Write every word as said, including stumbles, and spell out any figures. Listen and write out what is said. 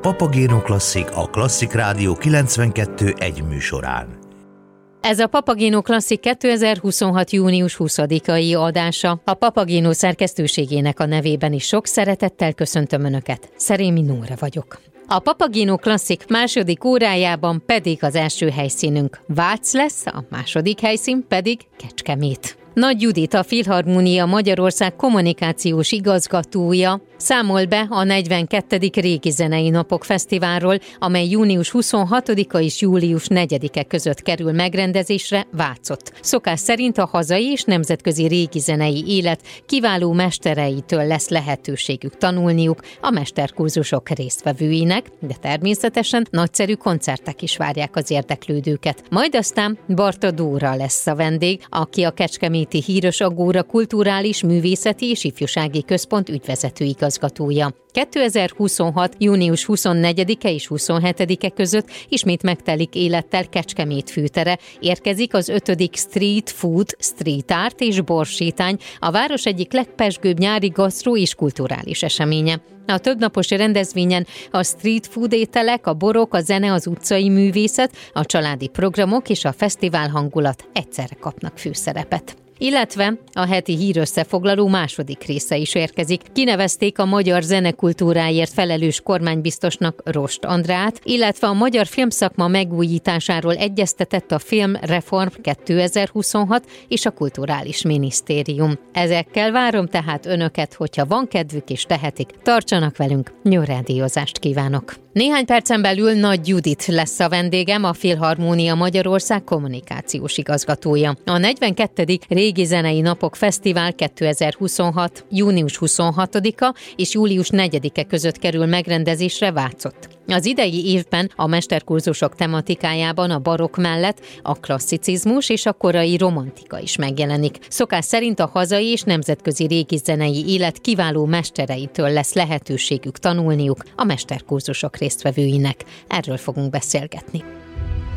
Papagéno Klasszik a Klasszik Rádió kilencvenkettő egy műsorán. Ez a Papagéno Klasszik kétezer-huszonhat. június huszadikai adása. A Papagéno szerkesztőségének a nevében is sok szeretettel köszöntöm Önöket. Szerémi Nóra vagyok. A Papagéno Klasszik második órájában pedig az első helyszínünk Vác lesz, a második helyszín pedig Kecskemét. Nagy Judit, a Filharmónia Magyarország kommunikációs igazgatója számol be a negyvenkettedik Régi Zenei Napok Fesztiválról, amely június huszonhatodika és július negyedike között kerül megrendezésre Vácott. Szokás szerint a hazai és nemzetközi régi zenei élet kiváló mestereitől lesz lehetőségük tanulniuk a mesterkurzusok résztvevőinek, de természetesen nagyszerű koncertek is várják az érdeklődőket. Majd aztán Barta Dóra lesz a vendég, aki a Kecskeméti Híres Agóra Kulturális, Művészeti és Ifjúsági Központ ügyvezető igazgatója. kétezer-huszonhat. június huszonnegyedike és huszonhetedike között ismét megtelik élettel Kecskemét főtere. Érkezik az ötödik Street Food, Street Art és borsétány, a város egyik legpezsgőbb nyári gasztró és kulturális eseménye. A többnapos rendezvényen a street food ételek, a borok, a zene, az utcai művészet, a családi programok és a fesztivál hangulat egyszerre kapnak főszerepet. Illetve a heti hírösszefoglaló második része is érkezik. Kinevezték a magyar zenekultúráért felelős kormánybiztosnak Rost Andrát, illetve a magyar filmszakma megújításáról egyeztetett a Filmreform kétezer-huszonhat és a Kulturális Minisztérium. Ezekkel várom tehát Önöket, hogyha van kedvük és tehetik, tartsanak velünk, jó rádiózást kívánok! Néhány percen belül Nagy Judit lesz a vendégem, a Filharmónia Magyarország kommunikációs igazgatója. A negyvenkettedik Régi Zenei Napok Fesztivál kétezer-huszonhat. június huszonhatodika és július negyedike között kerül megrendezésre Vácott. Az idei évben a mesterkurzusok tematikájában a barokk mellett a klasszicizmus és a korai romantika is megjelenik. Szokás szerint a hazai és nemzetközi régi zenei élet kiváló mestereitől lesz lehetőségük tanulniuk a mesterkurzusok résztvevőinek. Erről fogunk beszélgetni.